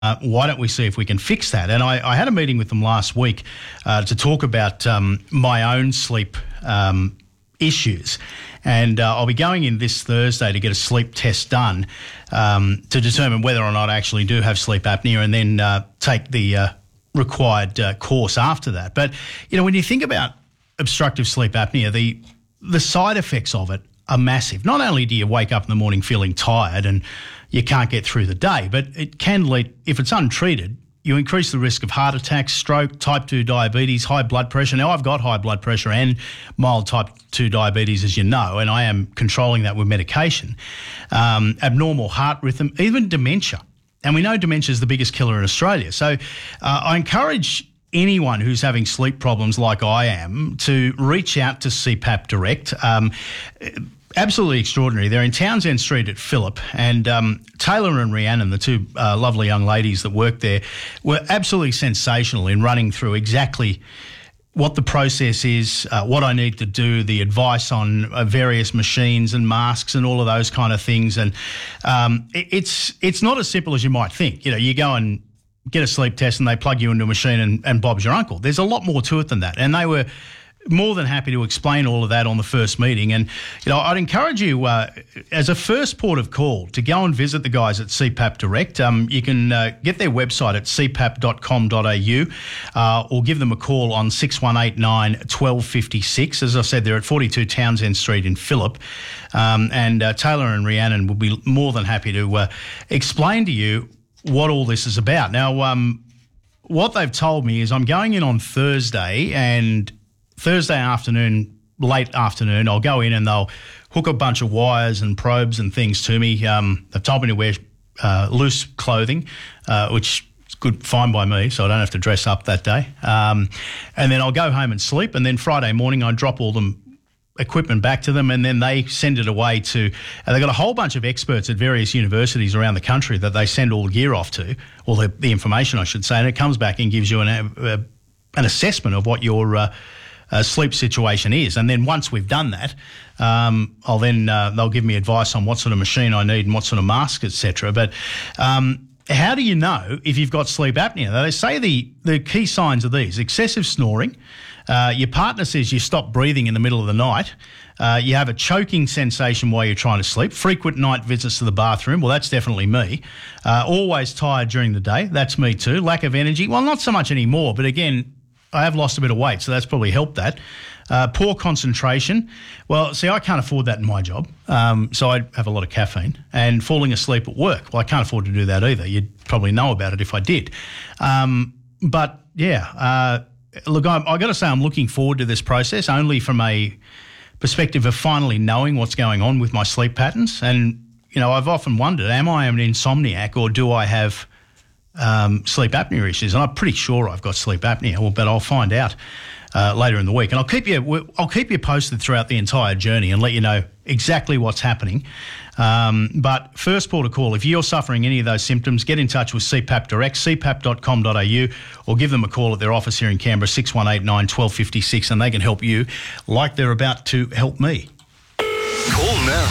why don't we see if we can fix that? And I had a meeting with them last week to talk about my own sleep issues. And I'll be going in this Thursday to get a sleep test done to determine whether or not I actually do have sleep apnea, and then take the required course after that. But, when you think about obstructive sleep apnea, the side effects of it are massive. Not only do you wake up in the morning feeling tired and you can't get through the day, but it can lead, if it's untreated, you increase the risk of heart attacks, stroke, type 2 diabetes, high blood pressure. Now, I've got high blood pressure and mild type 2 diabetes, as you know, and I am controlling that with medication. Abnormal heart rhythm, even dementia. And we know dementia is the biggest killer in Australia. So I encourage anyone who's having sleep problems like I am to reach out to CPAP Direct. Absolutely extraordinary. They're in Townsend Street at Phillip, and Taylor and Rhiannon, the two lovely young ladies that work there, were absolutely sensational in running through exactly what the process is, what I need to do, the advice on various machines and masks and all of those kind of things. And it's not as simple as you might think. You go and get a sleep test and they plug you into a machine and Bob's your uncle. There's a lot more to it than that. And they were more than happy to explain all of that on the first meeting. And, I'd encourage you, as a first port of call, to go and visit the guys at CPAP Direct. You can get their website at cpap.com.au or give them a call on 6189 1256. As I said, they're at 42 Townsend Street in Phillip. And Taylor and Rhiannon will be more than happy to explain to you what all this is about. Now, what they've told me is I'm going in on Thursday, and Thursday afternoon, late afternoon, I'll go in and they'll hook a bunch of wires and probes and things to me. They've told me to wear loose clothing, which is fine by me, so I don't have to dress up that day. And then I'll go home and sleep, and then Friday morning I drop all the equipment back to them, and then they send it away to they've got a whole bunch of experts at various universities around the country that they send all the gear off to, or the information I should say, and it comes back and gives you an assessment of what your sleep situation is. And then once we've done that, they'll give me advice on what sort of machine I need and what sort of mask, etc. But how do you know if you've got sleep apnea? They say the key signs are these: excessive snoring. Your partner says you stop breathing in the middle of the night. You have a choking sensation while you're trying to sleep. Frequent night visits to the bathroom. Well, that's definitely me. Always tired during the day. That's me too. Lack of energy. Well, not so much anymore, but again, I have lost a bit of weight, so that's probably helped that. Poor concentration. Well, see, I can't afford that in my job, so I have a lot of caffeine. And falling asleep at work. Well, I can't afford to do that either. You'd probably know about it if I did. But, yeah, look, I've got to say I'm looking forward to this process only from a perspective of finally knowing what's going on with my sleep patterns. And, I've often wondered, am I an insomniac, or do I have sleep apnea issues? And I'm pretty sure I've got sleep apnea, but I'll find out later in the week. And I'll keep you posted throughout the entire journey and let you know exactly what's happening. But first port of call, if you're suffering any of those symptoms, get in touch with CPAP Direct, cpap.com.au, or give them a call at their office here in Canberra, 6189 1256, and they can help you like they're about to help me. Call now,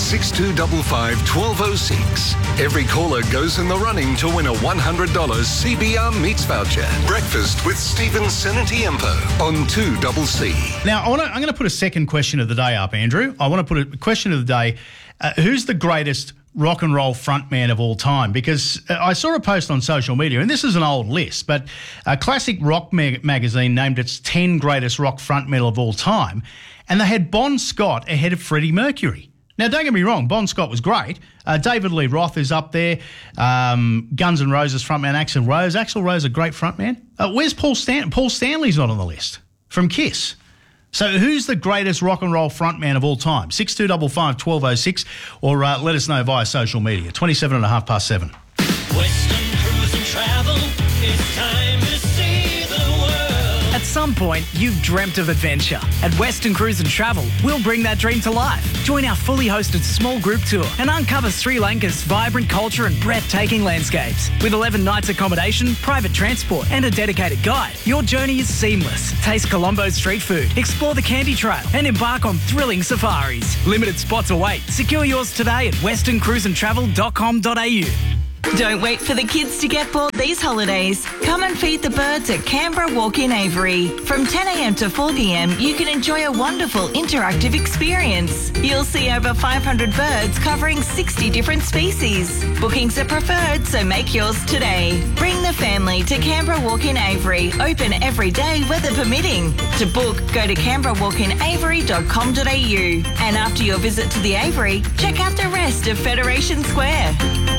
6255 1206. Every caller goes in the running to win a $100 CBR Meats voucher. Breakfast with Stephen Senatiempo on 2CC. Now, I'm going to put a second question of the day up, Andrew. I want to put a question of the day. Who's the greatest rock and roll frontman of all time? Because I saw a post on social media, and this is an old list, but a Classic Rock magazine named its 10 greatest rock frontmen of all time, and they had Bon Scott ahead of Freddie Mercury. Now, don't get me wrong, Bon Scott was great. David Lee Roth is up there. Guns N' Roses frontman Axl Rose. Axl Rose, a great frontman. Where's Paul Stanley? Paul Stanley's not on the list from Kiss. So who's the greatest rock and roll frontman of all time? 6255 1206, or let us know via social media. 7:27. Western Cruise and Travel, it's time to see the world. At some point, you've dreamt of adventure. At Western Cruise and Travel, we'll bring that dream to life. Join our fully hosted small group tour and uncover Sri Lanka's vibrant culture and breathtaking landscapes. With 11 nights accommodation, private transport and a dedicated guide, your journey is seamless. Taste Colombo's street food, explore the Candy Trail and embark on thrilling safaris. Limited spots await. Secure yours today at westerncruiseandtravel.com.au. Don't wait for the kids to get bored these holidays. Come and feed the birds at Canberra Walk-in Avery. From 10 a.m. to 4 p.m, you can enjoy a wonderful interactive experience. You'll see over 500 birds covering 60 different species. Bookings are preferred, so make yours today. Bring the family to Canberra Walk-in Avery. Open every day, weather permitting. To book, go to canberrawalkinavery.com.au. And after your visit to the Avery, check out the rest of Federation Square.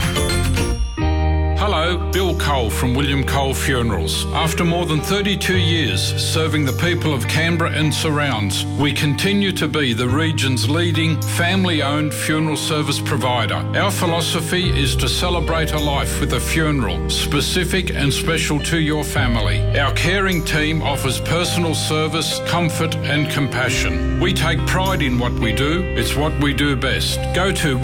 Hello, Bill Cole from William Cole Funerals. After more than 32 years serving the people of Canberra and surrounds, we continue to be the region's leading family-owned funeral service provider. Our philosophy is to celebrate a life with a funeral, specific and special to your family. Our caring team offers personal service, comfort and compassion. We take pride in what we do. It's what we do best. Go to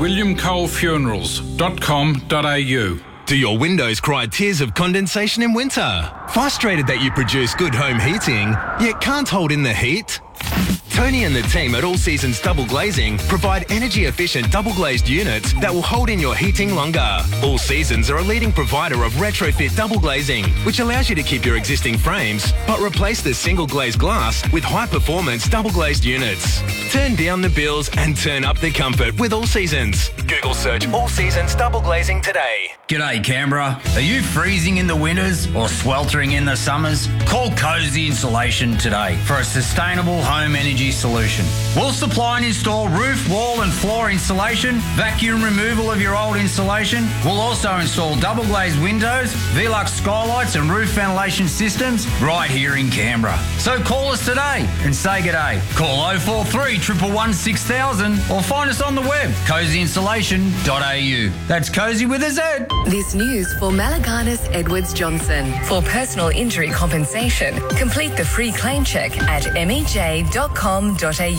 williamcolefunerals.com.au. Do your windows cry tears of condensation in winter? Frustrated that you produce good home heating, yet can't hold in the heat? Tony and the team at All Seasons Double Glazing provide energy-efficient double-glazed units that will hold in your heating longer. All Seasons are a leading provider of retrofit double glazing, which allows you to keep your existing frames, but replace the single-glazed glass with high-performance double-glazed units. Turn down the bills and turn up the comfort with All Seasons. Google search All Seasons Double Glazing today. G'day Canberra. Are you freezing in the winters or sweltering in the summers? Call Cozy Insulation today for a sustainable home energy solution. We'll supply and install roof, wall and floor insulation, vacuum removal of your old insulation. We'll also install double glazed windows, Velux skylights and roof ventilation systems right here in Canberra. So call us today and say g'day. Call 043 111 6000 or find us on the web, cozyinsulation.au. That's Cozy with a Z. This news for Malaganas Edwards Johnson. For personal injury compensation, complete the free claim check at mej.com.au.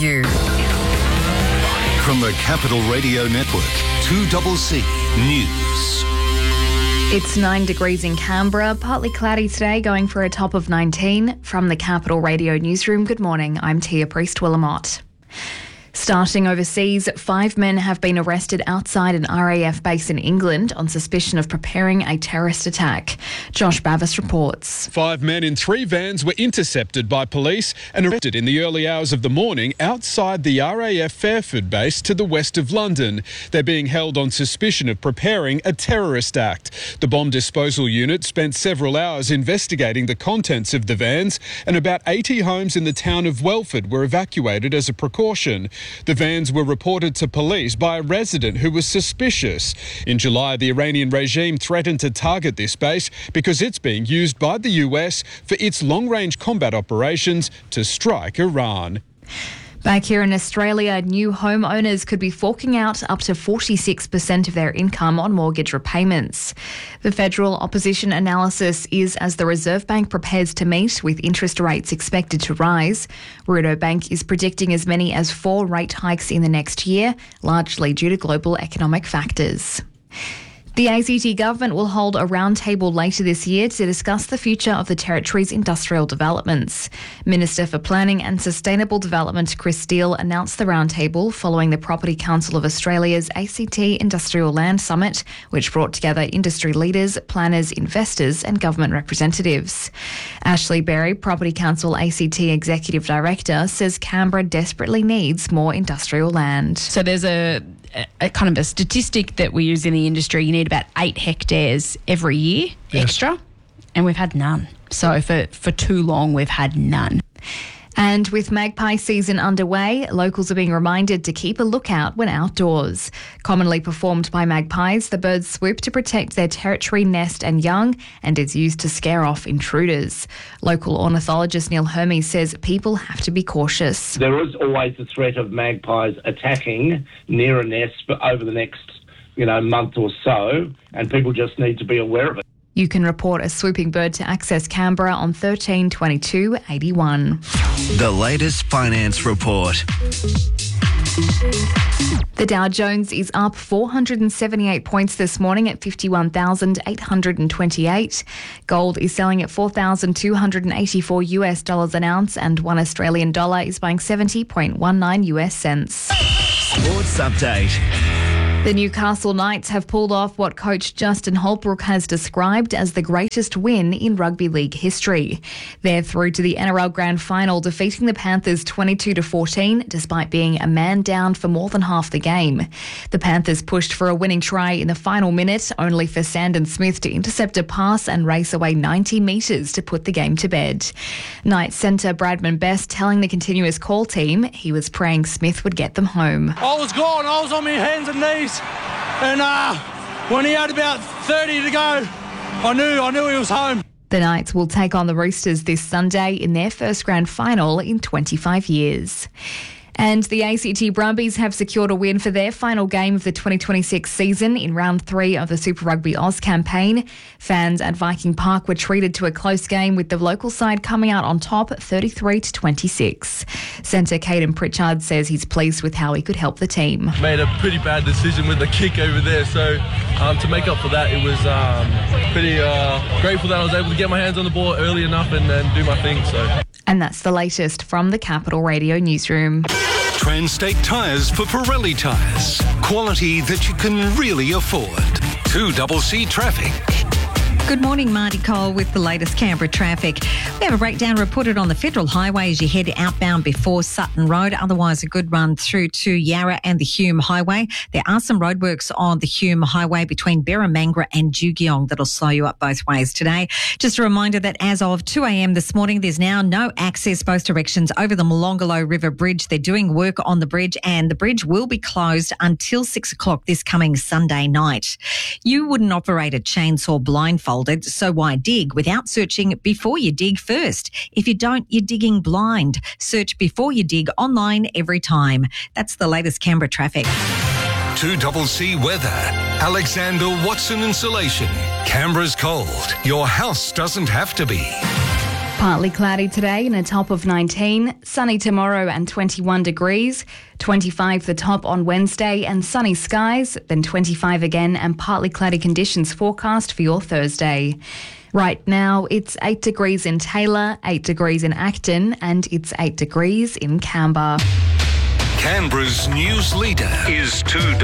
From the Capital Radio Network, 2CC News. It's 9 degrees in Canberra, partly cloudy today, going for a top of 19. From the Capital Radio Newsroom, good morning, I'm Tia Priest-Willamott. Starting overseas, 5 men have been arrested outside an RAF base in England on suspicion of preparing a terrorist attack. Josh Bavis reports. 5 men in 3 vans were intercepted by police and arrested in the early hours of the morning outside the RAF Fairford base to the west of London. They're being held on suspicion of preparing a terrorist act. The bomb disposal unit spent several hours investigating the contents of the vans, and about 80 homes in the town of Welford were evacuated as a precaution. The vans were reported to police by a resident who was suspicious. In July, the Iranian regime threatened to target this base because it's being used by the US for its long-range combat operations to strike Iran. Back here in Australia, new homeowners could be forking out up to 46% of their income on mortgage repayments. The federal opposition analysis is as the Reserve Bank prepares to meet with interest rates expected to rise. Rudo Bank is predicting as many as 4 rate hikes in the next year, largely due to global economic factors. The ACT government will hold a roundtable later this year to discuss the future of the territory's industrial developments. Minister for Planning and Sustainable Development Chris Steele announced the roundtable following the Property Council of Australia's ACT Industrial Land Summit, which brought together industry leaders, planners, investors and government representatives. Ashley Berry, Property Council ACT Executive Director, says Canberra desperately needs more industrial land. So there's a kind of a statistic that we use in the industry. You need about 8 hectares every year extra, and we've had none. So for too long, we've had none. And with magpie season underway, locals are being reminded to keep a lookout when outdoors. Commonly performed by magpies, the birds swoop to protect their territory, nest and young, and is used to scare off intruders. Local ornithologist Neil Hermes says people have to be cautious. There is always the threat of magpies attacking near a nest over the next, month or so, and people just need to be aware of it. You can report a swooping bird to Access Canberra on 13 22 81. The latest finance report. The Dow Jones is up 478 points this morning at 51,828. Gold is selling at $4,284 an ounce, and $1 Australian dollar is buying 70.19 US cents. Sports update. The Newcastle Knights have pulled off what coach Justin Holbrook has described as the greatest win in rugby league history. They're through to the NRL Grand Final, defeating the Panthers 22-14, despite being a man down for more than half the game. The Panthers pushed for a winning try in the final minute, only for Sandon Smith to intercept a pass and race away 90 metres to put the game to bed. Knights centre Bradman Best telling the Continuous Call team he was praying Smith would get them home. I was gone. I was on my hands and knees. And when he had about 30 to go, I knew he was home. The Knights will take on the Roosters this Sunday in their first grand final in 25 years. And the ACT Brumbies have secured a win for their final game of the 2026 season in round 3 of the Super Rugby Oz campaign. Fans at Viking Park were treated to a close game, with the local side coming out on top 33-26. Centre Caden Pritchard says he's pleased with how he could help the team. Made a pretty bad decision with the kick over there, so to make up for that, it was pretty grateful that I was able to get my hands on the ball early enough and do my thing. So. And that's the latest from the Capital Radio newsroom. Transtate Tyres for Pirelli tyres. Quality that you can really afford. 2CC Traffic. Good morning, Marty Cole with the latest Canberra traffic. We have a breakdown reported on the Federal Highway as you head outbound before Sutton Road. Otherwise, a good run through to Yarra and the Hume Highway. There are some roadworks on the Hume Highway between Berramangra and Jugiong that'll slow you up both ways today. Just a reminder that as of 2 a.m. this morning, there's now no access both directions over the Molonglo River Bridge. They're doing work on the bridge, and the bridge will be closed until 6 o'clock this coming Sunday night. You wouldn't operate a chainsaw blindfolded, so why dig without searching before you dig first? If you don't, you're digging blind. Search before you dig online every time. That's the latest Canberra traffic. 2CC Weather. Alexander Watson Insulation. Canberra's cold. Your house doesn't have to be. Partly cloudy today and a top of 19. Sunny tomorrow and 21 degrees. 25 the top on Wednesday and sunny skies. Then 25 again and partly cloudy conditions forecast for your Thursday. Right now, it's 8 degrees in Taylor, 8 degrees in Acton, and it's 8 degrees in Canberra. Canberra's news leader is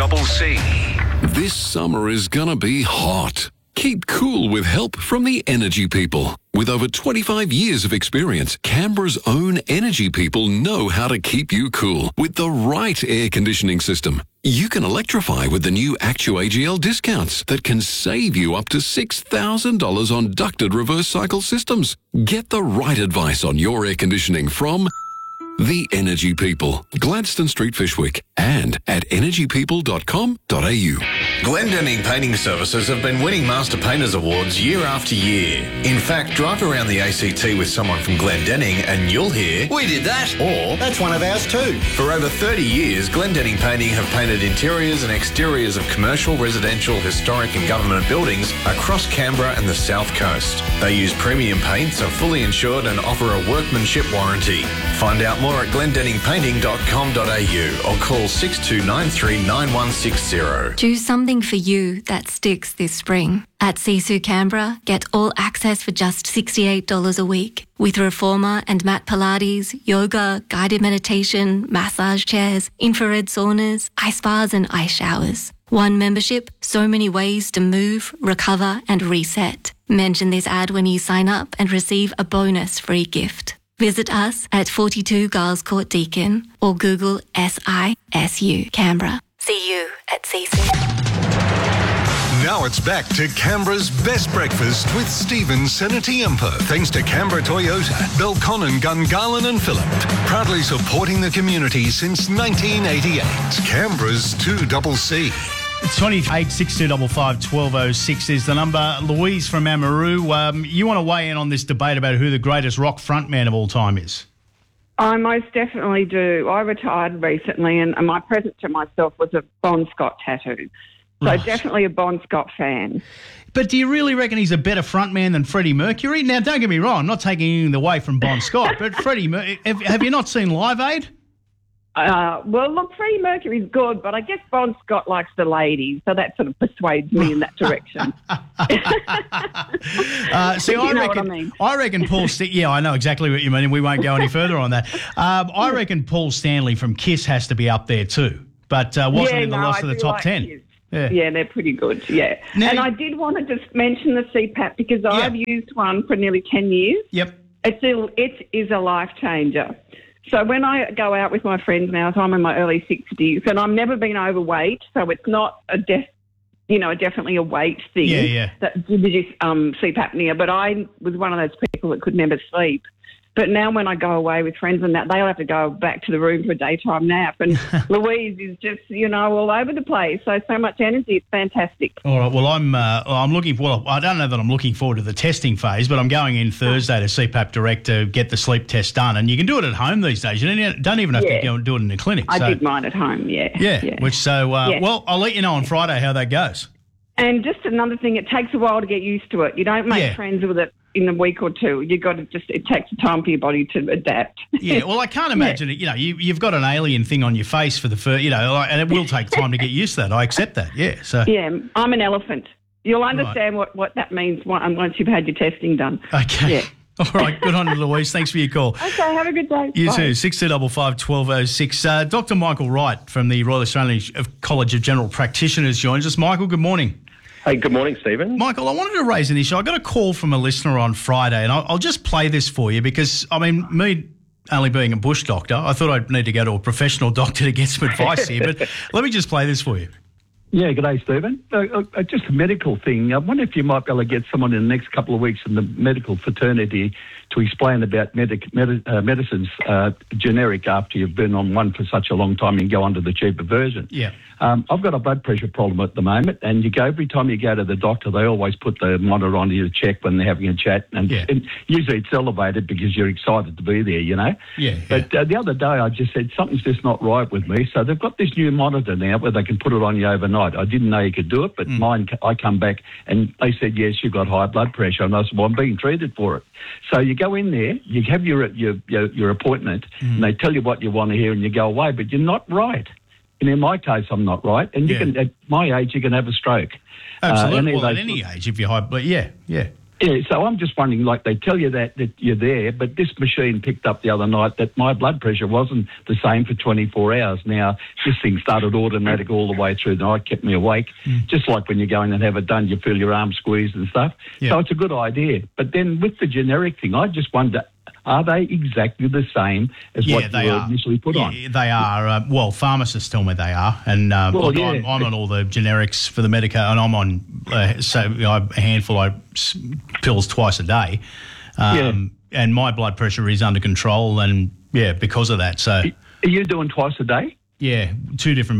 2CC. This summer is gonna be hot. Keep cool with help from the Energy People. With over 25 years of experience, Canberra's own Energy People know how to keep you cool with the right air conditioning system. You can electrify with the new ActuAGL discounts that can save you up to $6,000 on ducted reverse cycle systems. Get the right advice on your air conditioning from the Energy People, Gladstone Street, Fishwick, and at energypeople.com.au. Glendenning Painting Services have been winning Master Painters Awards year after year. In fact, drive around the ACT with someone from Glendenning and you'll hear, "We did that," or "That's one of ours too." For over 30 years, Glendenning Painting have painted interiors and exteriors of commercial, residential, historic and government buildings across Canberra and the South Coast. They use premium paints, are fully insured and offer a workmanship warranty. Find out more at glendenningpainting.com.au or call 6293 9160. Do something for you that sticks this spring. At Sisu Canberra, get all access for just $68 a week. With Reformer and Mat Pilates, yoga, guided meditation, massage chairs, infrared saunas, ice baths and ice showers. One membership, so many ways to move, recover and reset. Mention this ad when you sign up and receive a bonus free gift. Visit us at 42 Giles Court Deakin or Google SISU Canberra. See you at Sisu. Now it's back to Canberra's best breakfast with Stephen Senatiempo. Thanks to Canberra Toyota, Belconnen, Gungahlin and Phillip. Proudly supporting the community since 1988. Canberra's 2CC. 28 6255 1206 is the number. Louise from Amaroo, you want to weigh in on this debate about who the greatest rock frontman of all time is? I most definitely do. I retired recently and my present to myself was a Bon Scott tattoo. So Right. definitely a Bon Scott fan. But do you really reckon he's a better frontman than Freddie Mercury? Now, don't get me wrong, I'm not taking anything away from Bon Scott, but Freddie, have you not seen Live Aid? Well, look, Freddie Mercury's good, but I guess Bon Scott likes the ladies, so that sort of persuades me in that direction. See, You know what I mean. I reckon Paul. Yeah, I know exactly what you mean, and we won't go any further on that. I reckon Paul Stanley from Kiss has to be up there too, but wasn't in the loss of the top 10. Kiss. Yeah, they're pretty good, yeah. Now, and I did want to just mention the CPAP because I've used one for nearly 10 years. Yep. It is a life changer. So when I go out with my friends now, so I'm in my early 60s, and I've never been overweight, so it's not definitely a weight thing that gives you sleep apnea. But I was one of those people that could never sleep. But now when I go away with friends and that, they'll have to go back to the room for a daytime nap. And Louise is just, all over the place. So much energy. It's fantastic. All right. Well, I'm looking. Well, I don't know that I'm looking forward to the testing phase, but I'm going in Thursday to CPAP Direct to get the sleep test done. And you can do it at home these days. You don't even have to go and do it in a clinic. I did mine at home. Yeah. Well, I'll let you know on Friday how that goes. And just another thing, it takes a while to get used to it. You don't make friends with it in a week or two. You got to it takes time for your body to adapt. Yeah, well, I can't imagine it. You've got an alien thing on your face for the first, and it will take time to get used to that. I accept that. Yeah. So. Yeah, I'm an elephant. You'll understand what that means once you've had your testing done. Okay. Yeah. All right, good on you, Louise. Thanks for your call. Okay, have a good day. You Bye. too, 6255 1206. Dr. Michael Wright from the Royal Australian College of General Practitioners joins us. Michael, good morning. Hey, good morning, Stephen. Michael, I wanted to raise an issue. I got a call from a listener on Friday, and I'll just play this for you because, me only being a bush doctor, I thought I'd need to go to a professional doctor to get some advice here, but let me just play this for you. Yeah, good day, Stephen. Just a medical thing. I wonder if you might be able to get someone in the next couple of weeks in the medical fraternity to explain about medicines generic after you've been on one for such a long time and go on to the cheaper version. Yeah. I've got a blood pressure problem at the moment, and every time you go to the doctor, they always put the monitor on you to check when they're having a chat, and usually it's elevated because you're excited to be there, Yeah. But the other day I just said something's just not right with me, so they've got this new monitor now where they can put it on you overnight. I didn't know you could do it, but mine, I come back and they said, yes, you've got high blood pressure, and I said, well, I'm being treated for it. So you go in there, you have your appointment, and they tell you what you want to hear, and you go away, but you're not right. And in my case, I'm not right. And you can, at my age, you can have a stroke. Absolutely. At any age, if you're high, but yeah. Yeah, so I'm just wondering, they tell you that you're there, but this machine picked up the other night that my blood pressure wasn't the same for 24 hours. Now, this thing started automatic all the way through the night, kept me awake. Just like when you go in and have it done, you feel your arm squeezed and stuff. Yeah. So it's a good idea. But then with the generic thing, I just wonder, are they exactly the same as what you were initially put on? They are. Pharmacists tell me they are. And I'm on all the generics for the Medica, and I'm on a handful of pills twice a day. And my blood pressure is under control, and, because of that. So, are you doing twice a day? Yeah, two different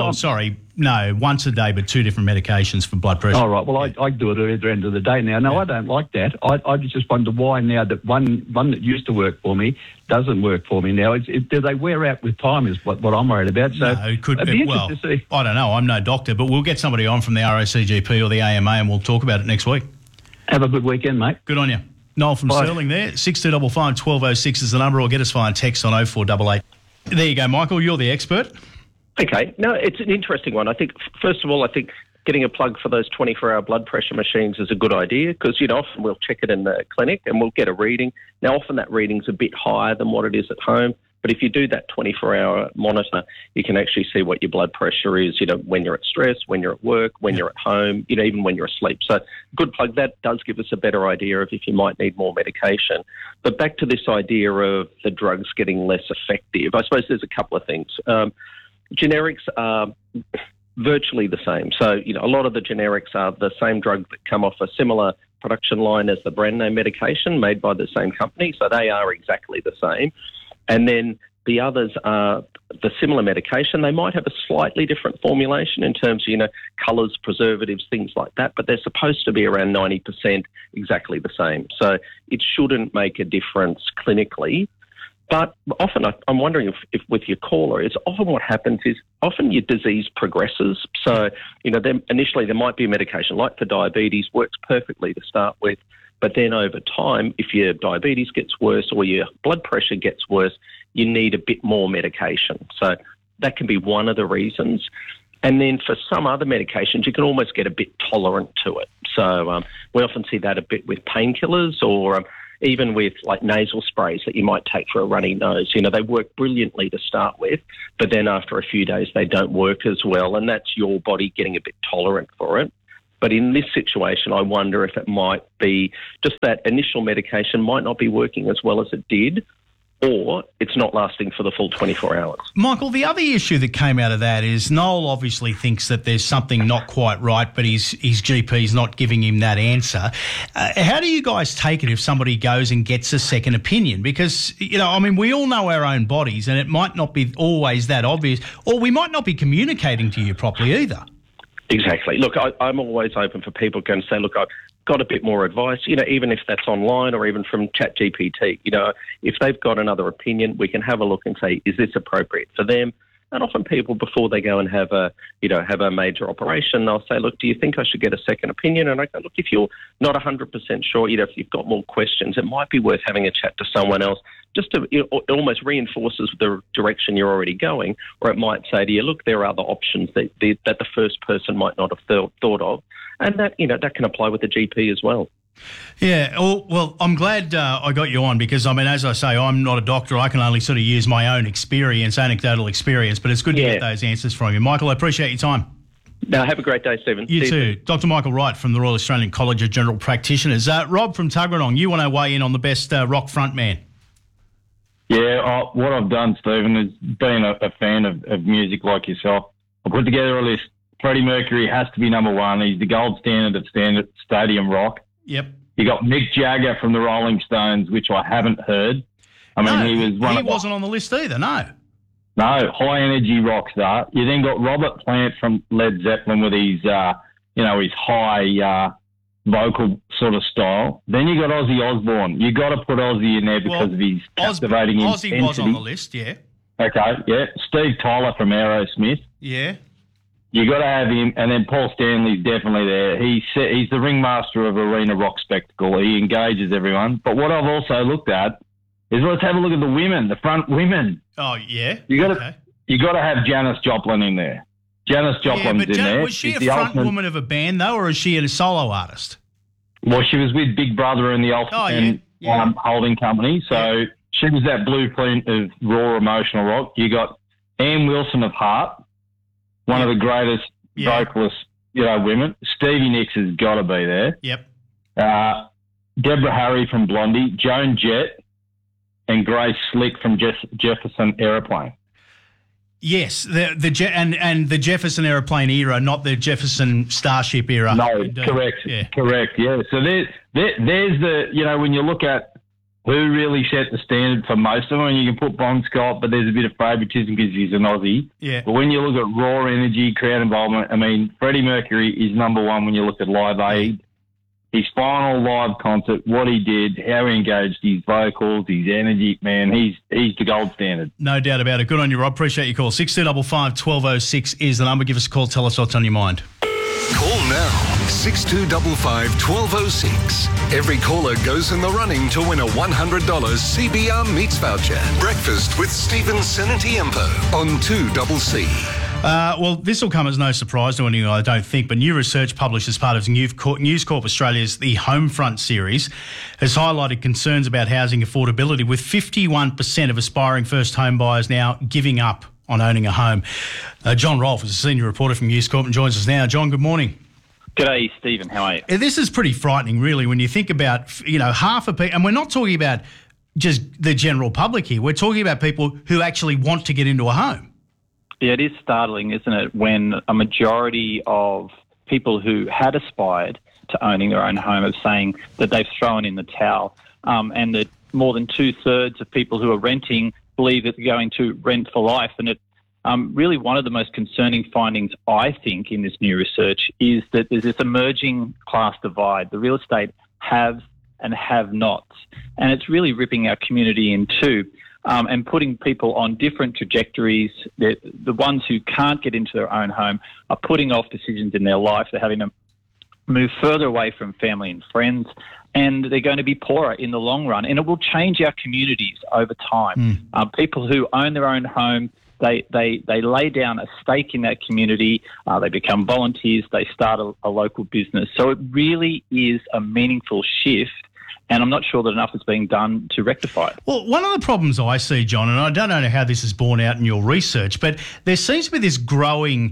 once a day, but two different medications for blood pressure. All right. Well, I do it at the end of the day now. No, I don't like that. I just wonder why now that one that used to work for me doesn't work for me now. Do they wear out with time is what I'm worried about. So no, it could be. Well, I don't know. I'm no doctor, but we'll get somebody on from the RACGP or the AMA and we'll talk about it next week. Have a good weekend, mate. Good on you. Noel from Stirling there. 6255 1206 is the number, or get us via text on 0488. There you go, Michael. You're the expert. Okay. No, it's an interesting one. I think, first of all, getting a plug for those 24-hour blood pressure machines is a good idea because, often we'll check it in the clinic and we'll get a reading. Now, often that reading's a bit higher than what it is at home. But if you do that 24-hour monitor, you can actually see what your blood pressure is, when you're at stress, when you're at work, when you're at home, even when you're asleep. So good plug. That does give us a better idea of if you might need more medication. But back to this idea of the drugs getting less effective, I suppose there's a couple of things. Generics are virtually the same. So, a lot of the generics are the same drug that come off a similar production line as the brand name medication made by the same company. So they are exactly the same. And then the others are the similar medication. They might have a slightly different formulation in terms of, colours, preservatives, things like that, but they're supposed to be around 90% exactly the same. So it shouldn't make a difference clinically. But often I'm wondering if with your caller is often what happens is often your disease progresses. So, initially there might be a medication like for diabetes, works perfectly to start with. But then over time, if your diabetes gets worse or your blood pressure gets worse, you need a bit more medication. So that can be one of the reasons. And then for some other medications, you can almost get a bit tolerant to it. So we often see that a bit with painkillers or, even with like nasal sprays that you might take for a runny nose. They work brilliantly to start with, but then after a few days they don't work as well, and that's your body getting a bit tolerant for it. But in this situation, I wonder if it might be just that initial medication might not be working as well as it did, or it's not lasting for the full 24 hours. Michael, the other issue that came out of that is Noel obviously thinks that there's something not quite right, but his GP's not giving him that answer. How do you guys take it if somebody goes and gets a second opinion? Because, we all know our own bodies, and it might not be always that obvious, or we might not be communicating to you properly either. Exactly. Look, I'm always open for people going to say, look, I've got a bit more advice, even if that's online or even from ChatGPT. If they've got another opinion, we can have a look and say, is this appropriate for them? And often people, before they go and have a major operation, they'll say, look, do you think I should get a second opinion? And I go, look, if you're not 100% sure, if you've got more questions, it might be worth having a chat to someone else just to it almost reinforces the direction you're already going, or it might say to you, look, there are other options that the first person might not have thought of. And that, that can apply with the GP as well. Yeah, well, I'm glad I got you on because, as I say, I'm not a doctor. I can only sort of use my own anecdotal experience, but it's good to get those answers from you. Michael, I appreciate your time. No, have a great day, Stephen. You too. Dr. Michael Wright from the Royal Australian College of General Practitioners. Rob from Tuggeranong, you want to weigh in on the best rock frontman? Yeah, what I've done, Stephen, is being a fan of music like yourself. I put together a list. Freddie Mercury has to be number one. He's the gold standard of stadium rock. Yep. You got Mick Jagger from the Rolling Stones, which I haven't heard. He wasn't on the list either, no. No, high energy rock star. You then got Robert Plant from Led Zeppelin with his, his high vocal sort of style. Then you got Ozzy Osbourne. You got to put Ozzy in there because of his captivating intensity. Ozzy was on the list, yeah. Okay, yeah. Steve Tyler from Aerosmith. Yeah. You got to have him, and then Paul Stanley's definitely there. He's the ringmaster of arena rock spectacle. He engages everyone. But what I've also looked at is let's have a look at the women, the front women. Oh yeah, you got to have Janis Joplin in there. Janis Joplin's in there. Was she a front woman of a band though, or is she a solo artist? Well, she was with Big Brother and the Ultimate holding company, so she was that blueprint of raw emotional rock. You got Ann Wilson of Heart. One of the greatest vocalists, women. Stevie Nicks has got to be there. Yep. Deborah Harry from Blondie, Joan Jett, and Grace Slick from Jefferson Aeroplane. Yes, the Jefferson Aeroplane era, not the Jefferson Starship era. No, correct. Yeah. Correct. Yeah. So there's the when you look at who really set the standard for most of them, and you can put Bon Scott, but there's a bit of favouritism because he's an Aussie. Yeah. But when you look at raw energy, crowd involvement, Freddie Mercury is number one when you look at Live Aid. His final live concert, what he did, how he engaged his vocals, his energy, man, he's the gold standard. No doubt about it. Good on you, Rob. Appreciate your call. 6255 1206 is the number. Give us a call. Tell us what's on your mind. Call now. 6255 1206. Every caller goes in the running to win a $100 CBR Meats voucher. Breakfast with Stephen Senatiempo on 2CC. Well, this will come as no surprise to anyone, I don't think, but new research published as part of News Corp Australia's The Homefront series has highlighted concerns about housing affordability, with 51% of aspiring first home buyers now giving up on owning a home. John Rolfe is a senior reporter from News Corp and joins us now. John, good morning. G'day, Stephen. How are you? This is pretty frightening, really, when you think about, half of people, and we're not talking about just the general public here. We're talking about people who actually want to get into a home. Yeah, it is startling, isn't it, when a majority of people who had aspired to owning their own home are saying that they've thrown in the towel, and that more than 2/3 of people who are renting believe that they're going to rent for life. And it really one of the most concerning findings, I think, in this new research is that there's this emerging class divide. The real estate haves and have-nots, and it's really ripping our community in two. And putting people on different trajectories. The ones who can't get into their own home are putting off decisions in their life. They're having to move further away from family and friends, and they're going to be poorer in the long run. And it will change our communities over time. People who own their own home, they lay down a stake in that community. They become volunteers. They start a local business. So it really is a meaningful shift And I'm not sure that enough is being done to rectify it. Well, one of the problems I see, John, and I don't know how this is borne out in your research, but there seems to be this growing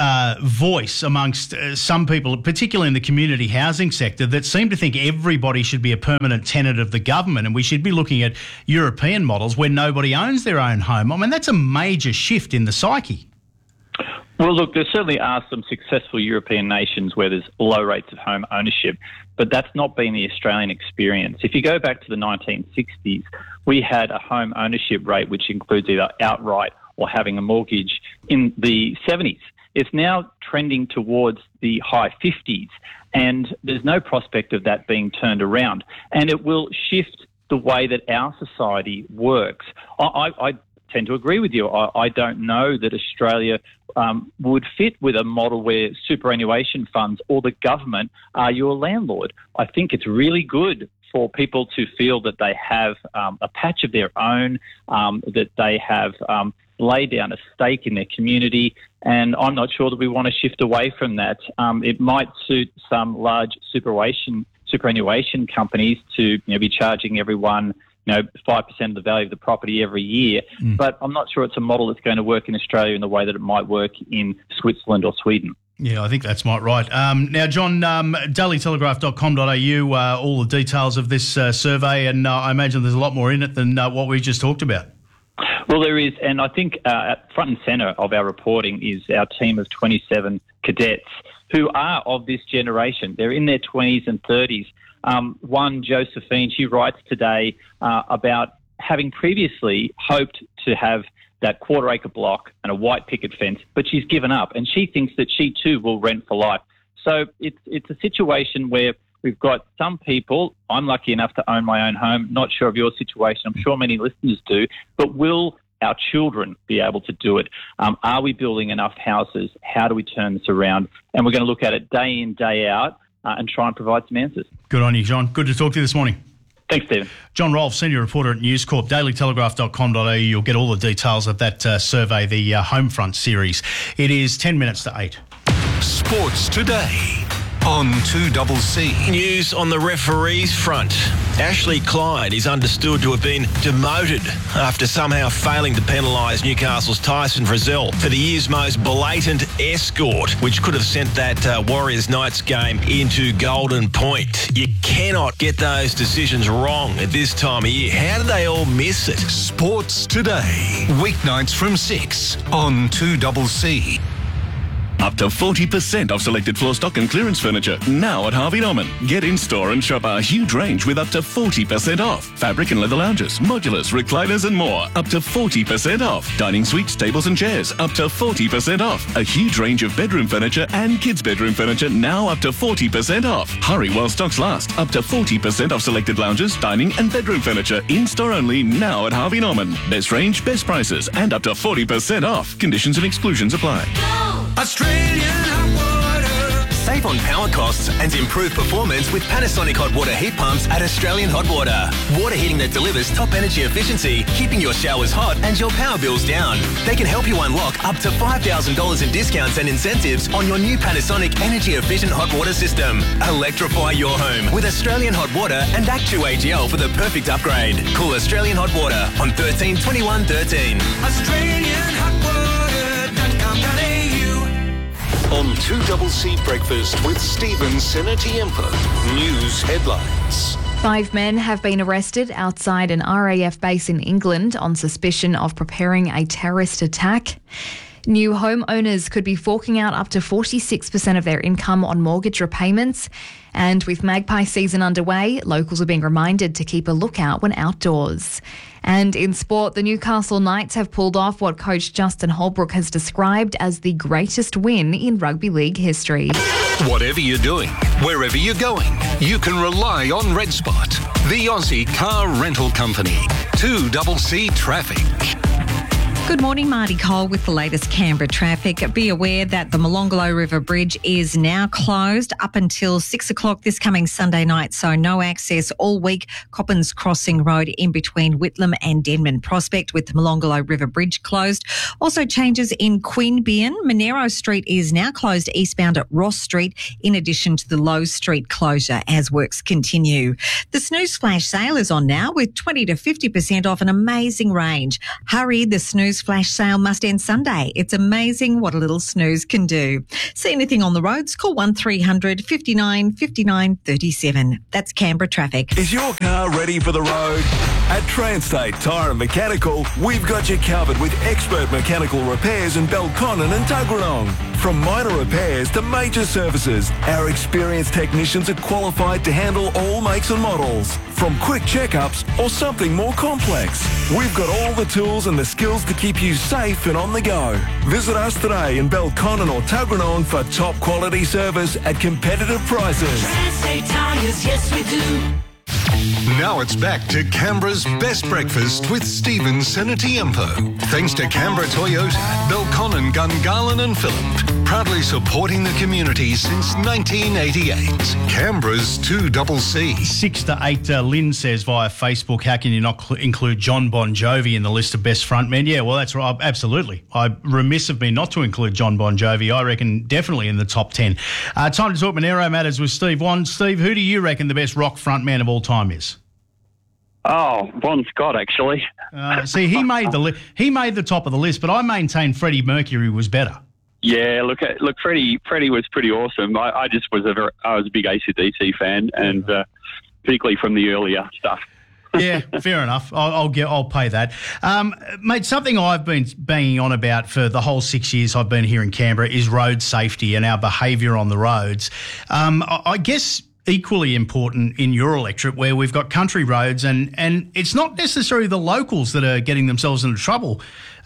voice amongst some people, particularly in the community housing sector, that seem to think everybody should be a permanent tenant of the government, and we should be looking at European models where nobody owns their own home. I mean, that's a major shift in the psyche. Well, look, there certainly are some successful European nations where there's low rates of home ownership, but that's not been the Australian experience. If you go back to the 1960s, we had a home ownership rate which includes either outright or having a mortgage in the 70s. It's now trending towards the high 50s, and there's no prospect of that being turned around. And it will shift the way that our society works. I tend to agree with you. I don't know that Australia would fit with a model where superannuation funds or the government are your landlord. I think it's really good for people to feel that they have a patch of their own, that they have laid down a stake in their community, and I'm not sure that we want to shift away from that. It might suit some large superannuation companies to be charging everyone 5% of the value of the property every year. But I'm not sure it's a model that's going to work in Australia in the way that it might work in Switzerland or Sweden. Yeah, I think that's right. Now, John, dailytelegraph.com.au, all the details of this survey, and I imagine there's a lot more in it than what we just talked about. Well, there is, and I think at front and centre of our reporting is our team of 27 cadets who are of this generation. They're in their 20s and 30s. One, Josephine, she writes today about having previously hoped to have that quarter-acre block and a white picket fence, but she's given up, and she thinks that she too will rent for life. So it's a situation where we've got some people. I'm lucky enough to own my own home. Not sure of your situation. I'm sure many listeners do. But will our children be able to do it? Are we building enough houses? How do we turn this around? And we're going to look at it day in, day out and try and provide some answers. Good on you, John. Good to talk to you this morning. Thanks, Stephen. John Rolfe, senior reporter at News Corp, dailytelegraph.com.au. You'll get all the details of that survey, the Homefront series. It is 10 minutes to 8. Sports Today on 2CC. News on the referees front. Ashley Clyde is understood to have been demoted after somehow failing to penalise Newcastle's Tyson Frizzell for the year's most blatant escort, which could have sent that Warriors-Knights game into golden point. You cannot get those decisions wrong at this time of year. How did they all miss it? Sports Today, weeknights from 6 on 2CC. Up to 40% off selected floor stock and clearance furniture now at Harvey Norman. Get in store and shop our huge range with up to 40% off. Fabric and leather lounges, modulars, recliners and more. Up to 40% off. Dining suites, tables and chairs. Up to 40% off. A huge range of bedroom furniture and kids' bedroom furniture now up to 40% off. Hurry while stocks last. Up to 40% off selected lounges, dining and bedroom furniture. In store only now at Harvey Norman. Best range, best prices and up to 40% off. Conditions and exclusions apply. Australian hot water. Save on power costs and improve performance with Panasonic hot water heat pumps at Australian Hot Water. Water heating that delivers top energy efficiency, keeping your showers hot and your power bills down. They can help you unlock up to $5,000 in discounts and incentives on your new Panasonic energy efficient hot water system. Electrify your home with Australian Hot Water and Actu-AGL for the perfect upgrade. Call Australian Hot Water on 13 21 13. AustralianHotWater.com.au. On 2CC Breakfast with Stephen Senatiempo. News headlines. 5 men have been arrested outside an RAF base in England on suspicion of preparing a terrorist attack. New homeowners could be forking out up to 46% of their income on mortgage repayments. And with magpie season underway, locals are being reminded to keep a lookout when outdoors. And in sport, the Newcastle Knights have pulled off what coach Justin Holbrook has described as the greatest win in rugby league history. Whatever you're doing, wherever you're going, you can rely on Red Spot, the Aussie car rental company. 2CC Traffic. Good morning, Marty Cole with the latest Canberra traffic. Be aware that the Molonglo River Bridge is now closed up until 6 o'clock this coming Sunday night, so no access all week. Coppins Crossing Road in between Whitlam and Denman Prospect with the Molonglo River Bridge closed. Also changes in Queanbeyan. Monero Street is now closed eastbound at Ross Street, in addition to the Low Street closure as works continue. The Snooze Flash sale is on now with 20 to 50% off an amazing range. Hurry, the Snooze Flash sale must end Sunday. It's amazing what a little snooze can do. See anything on the roads? Call 1300 59 59 37. That's Canberra traffic. Is your car ready for the road? At Transtate Tyre and Mechanical, we've got you covered with expert mechanical repairs in Belconnen and Tuggeranong. From minor repairs to major services, our experienced technicians are qualified to handle all makes and models. From quick checkups or something more complex, we've got all the tools and the skills to keep you safe and on the go. Visit us today in Belconnen or Tuggeranong for top quality service at competitive prices. Transtate Tyres, yes we do. Now it's back to Canberra's best breakfast with Stephen Senatiempo. Thanks to Canberra Toyota, Belconnen, Gungahlin and Phillip. Proudly supporting the community since 1988. Canberra's 2CC. 6 to 8, Lynn says via Facebook, how can you not include John Bon Jovi in the list of best frontmen? Yeah, well, that's right. Absolutely. I'm remiss of me not to include John Bon Jovi. I reckon definitely in the top 10. Time to talk Monero matters with Steve Wan. Steve, who do you reckon the best rock frontman of all time is? Oh, Bon Scott, actually. See, he made the top of the list, but I maintain Freddie Mercury was better. Yeah, look, Freddie was pretty awesome. I was a big AC/DC fan, and particularly from the earlier stuff. Yeah, fair enough. I'll pay that, mate. Something I've been banging on about for the whole 6 years I've been here in Canberra is road safety and our behaviour on the roads. I guess equally important in your electorate where we've got country roads and it's not necessarily the locals that are getting themselves into trouble.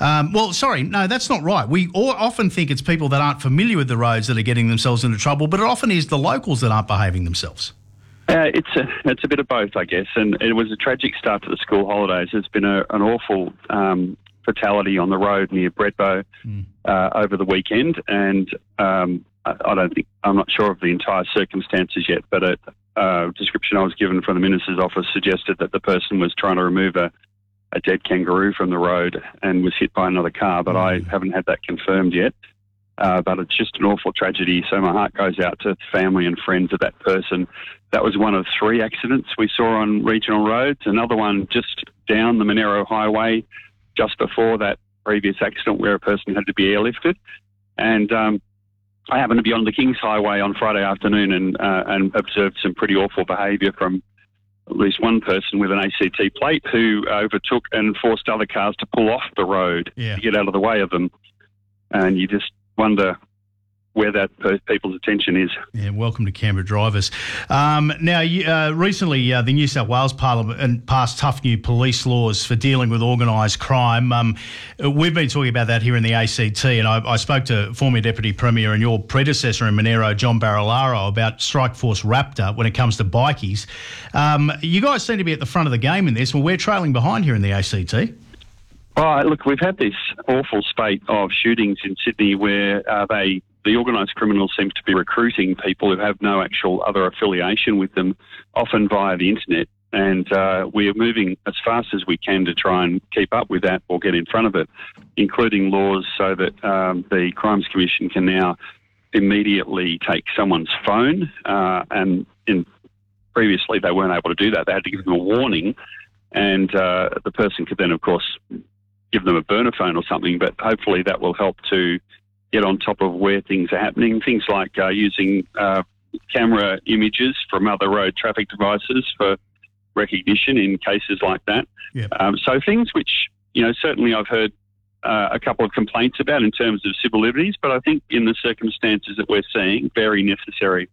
No, that's not right. We often think it's people that aren't familiar with the roads that are getting themselves into trouble, but it often is the locals that aren't behaving themselves. It's a bit of both, I guess, and it was a tragic start to the school holidays. There's been an awful fatality on the road near Bredbo over the weekend, and I'm not sure of the entire circumstances yet, but a description I was given from the Minister's office suggested that the person was trying to remove a dead kangaroo from the road and was hit by another car, but I haven't had that confirmed yet. But it's just an awful tragedy, so my heart goes out to family and friends of that person. That was one of 3 accidents we saw on regional roads. Another one just down the Monero Highway just before that previous accident where a person had to be airlifted. And I happened to be on the Kings Highway on Friday afternoon and observed some pretty awful behaviour from at least one person with an ACT plate who overtook and forced other cars to pull off the road to get out of the way of them. And you just wonder where that people's attention is. Yeah, welcome to Canberra drivers. Recently, the New South Wales Parliament passed tough new police laws for dealing with organised crime. We've been talking about that here in the ACT, and I spoke to former Deputy Premier and your predecessor in Monero, John Barilaro, about Strikeforce Raptor when it comes to bikies. You guys seem to be at the front of the game in this. Well, we're trailing behind here in the ACT. Right, look, we've had this awful spate of shootings in Sydney where the organised criminals seem to be recruiting people who have no actual other affiliation with them, often via the internet. And we are moving as fast as we can to try and keep up with that or get in front of it, including laws so that the Crimes Commission can now immediately take someone's phone. And previously they weren't able to do that. They had to give them a warning, and the person could then, of course, give them a burner phone or something, but hopefully that will help to get on top of where things are happening. Things like using camera images from other road traffic devices for recognition in cases like that. Yep. So things which, certainly I've heard a couple of complaints about in terms of civil liberties, but I think in the circumstances that we're seeing, very necessary.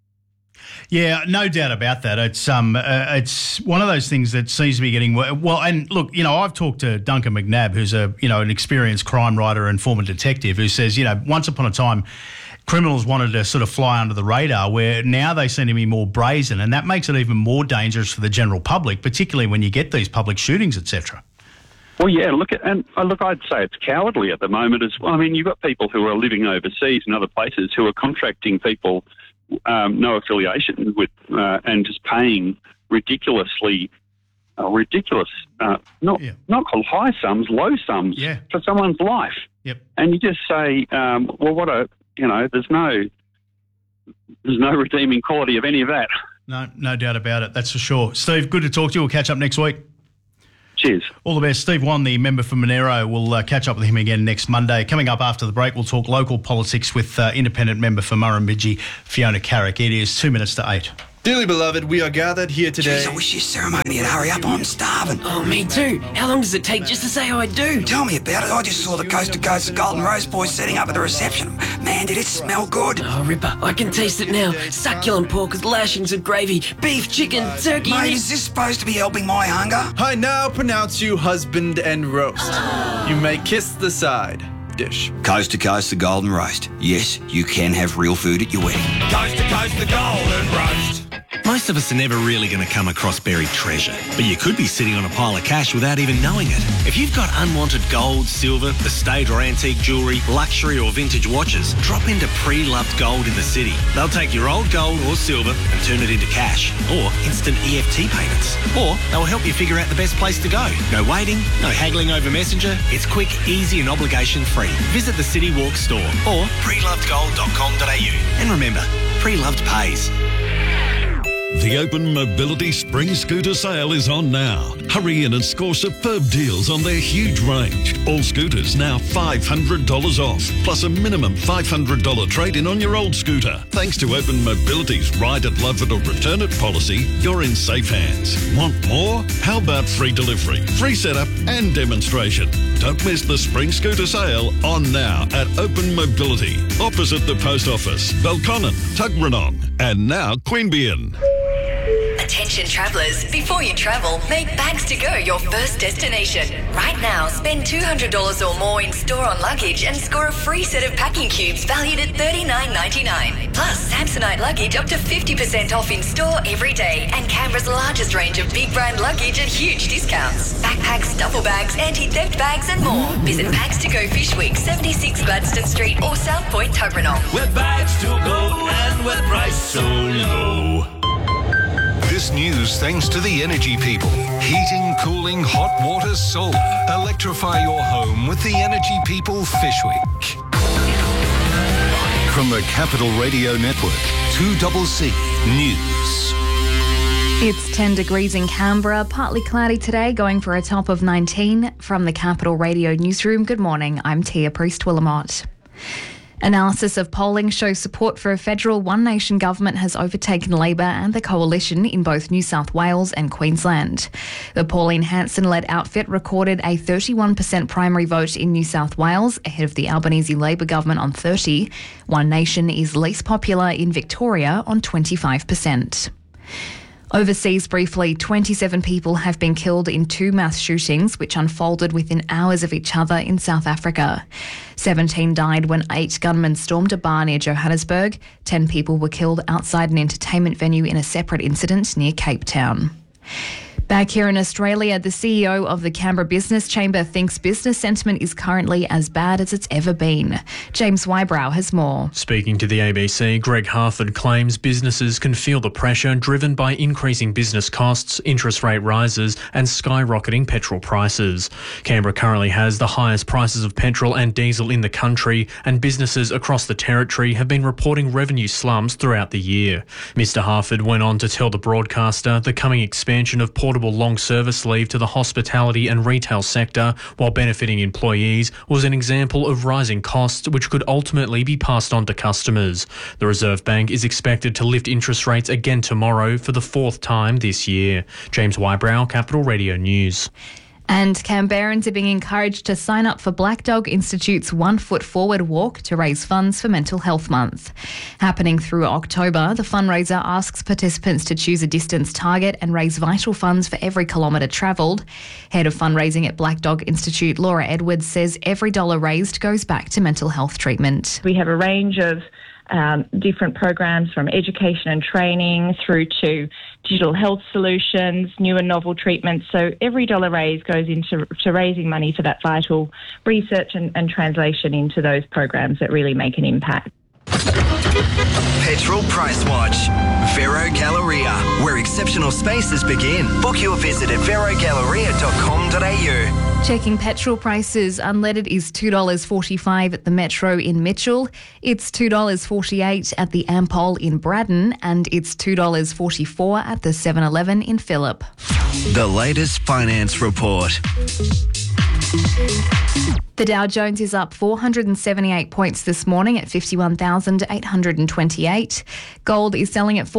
Yeah, no doubt about that. It's one of those things that seems to be getting well. And look, I've talked to Duncan McNabb, who's an experienced crime writer and former detective, who says, once upon a time, criminals wanted to sort of fly under the radar, where now they seem to be more brazen, and that makes it even more dangerous for the general public, particularly when you get these public shootings, etc. Well, yeah, I'd say it's cowardly at the moment as well. I mean, you've got people who are living overseas in other places who are contracting people no affiliation with and just paying not high sums, low sums for someone's life. Yep. And you just say, there's no redeeming quality of any of that. No doubt about it. That's for sure. Steve, good to talk to you. We'll catch up next week. Cheers. All the best. Steve Wan, the member for Monero, we'll catch up with him again next Monday. Coming up after the break, we'll talk local politics with independent member for Murrumbidgee, Fiona Carrick. It is 2 minutes to 8. Dearly beloved, we are gathered here today. Jeez, I wish your ceremony would hurry up. I'm starving. Oh, me too. How long does it take just to say I do? Tell me about it. I just saw the Coast to Coast the Golden Rose boys setting up at the reception. Man, did it smell good. Oh, Ripper, I can taste it now. Succulent pork with lashings of gravy, beef, chicken, turkey... Mate, is this supposed to be helping my hunger? I now pronounce you husband and roast. You may kiss the side dish. Coast to Coast the Golden Roast. Yes, you can have real food at your wedding. Coast to Coast the Golden Roast. Most of us are never really going to come across buried treasure, but you could be sitting on a pile of cash without even knowing it. If you've got unwanted gold, silver, estate or antique jewellery, luxury or vintage watches, drop into Pre-Loved Gold in the city. They'll take your old gold or silver and turn it into cash, or instant EFT payments. Or they'll help you figure out the best place to go. No waiting, no haggling over Messenger. It's quick, easy and obligation-free. Visit the City Walk store or prelovedgold.com.au. And remember, Pre-Loved pays. The Open Mobility Spring Scooter Sale is on now. Hurry in and score superb deals on their huge range. All scooters now $500 off, plus a minimum $500 trade-in on your old scooter. Thanks to Open Mobility's Ride it, Love it or Return it policy, you're in safe hands. Want more? How about free delivery, free setup and demonstration? Don't miss the Spring Scooter Sale on now at Open Mobility, opposite the Post Office, Belconnen, Tuggeranong, and now Queanbeyan. Attention travellers, before you travel, make Bags to Go your first destination. Right now, spend $200 or more in store on luggage and score a free set of packing cubes valued at $39.99. Plus, Samsonite luggage up to 50% off in store every day, and Canberra's largest range of big brand luggage at huge discounts. Backpacks, duffel bags, anti-theft bags and more. Visit Bags to Go Fish Week, 76 Gladstone Street or South Point, Tuggeranong. Where bags to go and where price so low. This news thanks to the Energy People. Heating, cooling, hot water, solar. Electrify your home with the Energy People Fish Week. From the Capital Radio Network, 2CC News. It's 10 degrees in Canberra, partly cloudy today, going for a top of 19. From the Capital Radio Newsroom, good morning, I'm Tia Priest-Willamot. Analysis of polling shows support for a federal One Nation government has overtaken Labor and the Coalition in both New South Wales and Queensland. The Pauline Hanson-led outfit recorded a 31% primary vote in New South Wales, ahead of the Albanese Labor government on 30%. One Nation is least popular in Victoria on 25%. Overseas briefly, 27 people have been killed in 2 mass shootings which unfolded within hours of each other in South Africa. 17 died when 8 gunmen stormed a bar near Johannesburg. 10 people were killed outside an entertainment venue in a separate incident near Cape Town. Back here in Australia, the CEO of the Canberra Business Chamber thinks business sentiment is currently as bad as it's ever been. James Wybrow has more. Speaking to the ABC, Greg Harford claims businesses can feel the pressure driven by increasing business costs, interest rate rises and skyrocketing petrol prices. Canberra currently has the highest prices of petrol and diesel in the country, and businesses across the territory have been reporting revenue slumps throughout the year. Mr Harford went on to tell the broadcaster the coming expansion of portable long service leave to the hospitality and retail sector while benefiting employees was an example of rising costs which could ultimately be passed on to customers. The Reserve Bank is expected to lift interest rates again tomorrow for the 4th time this year. James Wybrow, Capital Radio News. And Canberrans are being encouraged to sign up for Black Dog Institute's 1 Foot Forward walk to raise funds for Mental Health Month. Happening through October, the fundraiser asks participants to choose a distance target and raise vital funds for every kilometre travelled. Head of fundraising at Black Dog Institute, Laura Edwards, says every dollar raised goes back to mental health treatment. We have a range of different programs from education and training through to digital health solutions, new and novel treatments. So every dollar raised goes into raising money for that vital research and translation into those programs that really make an impact. Petrol Price Watch. Vero Galleria, where exceptional spaces begin. Book your visit at verogalleria.com.au. Checking petrol prices. Unleaded is $2.45 at the Metro in Mitchell. It's $2.48 at the Ampol in Braddon, and it's $2.44 at the 7-Eleven in Phillip. The latest finance report. The Dow Jones is up 478 points this morning at 51,828. Gold is selling at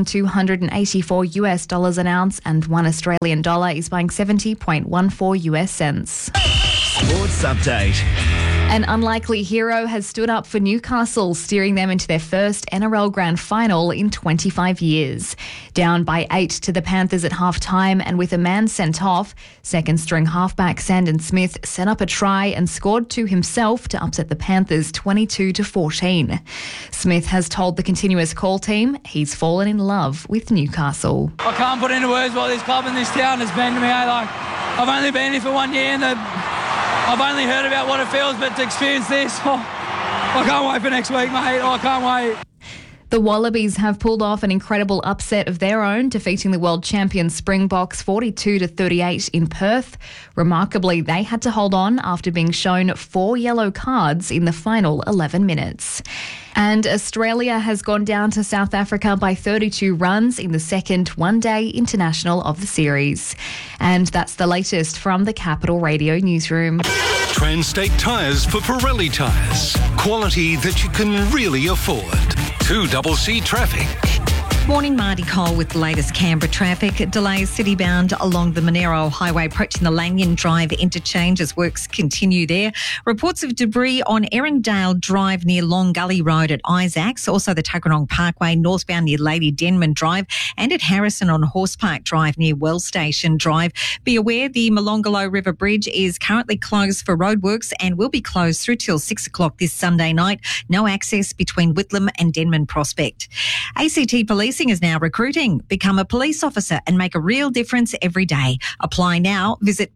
$4,284 an ounce, and $1 Australian dollar is buying 70.14 US cents. Sports update. An unlikely hero has stood up for Newcastle, steering them into their first NRL Grand Final in 25 years. Down by 8 to the Panthers at half-time and with a man sent off, second-string halfback Sandon Smith set up a try and scored 2 himself to upset the Panthers 22-14. Smith has told the Continuous Call team he's fallen in love with Newcastle. I can't put into words what this club and this town has been to me. I've only been here for 1 year and I've only heard about what it feels, but to experience this, I can't wait for next week, mate. I can't wait. The Wallabies have pulled off an incredible upset of their own, defeating the world champion Springboks 42-38 in Perth. Remarkably, they had to hold on after being shown 4 yellow cards in the final 11 minutes. And Australia has gone down to South Africa by 32 runs in the second one-day international of the series. And that's the latest from the Capital Radio newsroom. Transtate Tyres for Pirelli tyres. Quality that you can really afford. 2CC Traffic. Morning, Marty Cole with the latest Canberra traffic. Delays city-bound along the Monero Highway approaching the Lanyon Drive interchange as works continue there. Reports of debris on Erindale Drive near Long Gully Road at Isaacs, also the Tuggeranong Parkway northbound near Lady Denman Drive, and at Harrison on Horse Park Drive near Well Station Drive. Be aware the Molonglo River Bridge is currently closed for roadworks and will be closed through till 6 o'clock this Sunday night. No access between Whitlam and Denman Prospect. ACT Policing is now recruiting. Become a police officer and make a real difference every day. Apply now. Visit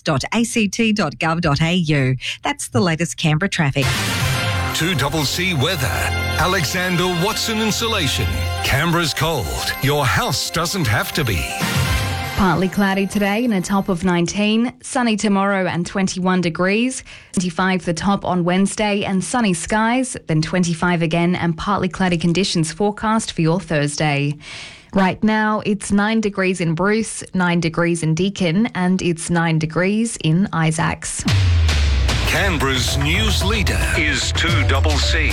police.act.gov.au. That's the latest Canberra traffic. 2CC Weather. Alexander Watson Insulation. Canberra's cold. Your house doesn't have to be. Partly cloudy today and a top of 19. Sunny tomorrow and 21 degrees. 25 the top on Wednesday and sunny skies. Then 25 again and partly cloudy conditions forecast for your Thursday. Right now it's 9 degrees in Bruce, 9 degrees in Deakin, and it's 9 degrees in Isaacs. Canberra's news leader is 2CC.